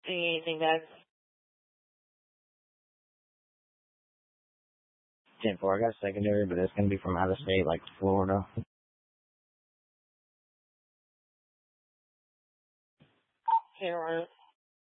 Anything that 10-4, I got secondary, but it's going to be from out of state, like Florida. Carolina.